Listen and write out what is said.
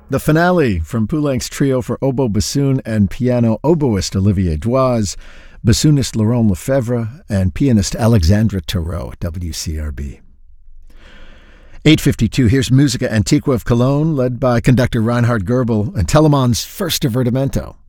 The finale from Poulenc's trio for oboe, bassoon, and piano, oboist Olivier Doise, bassoonist Laurent Lefebvre, and pianist Alexandra Tarot at WCRB. 8:52, here's Musica Antiqua of Cologne, led by conductor Reinhard Goebel and Telemann's first divertimento.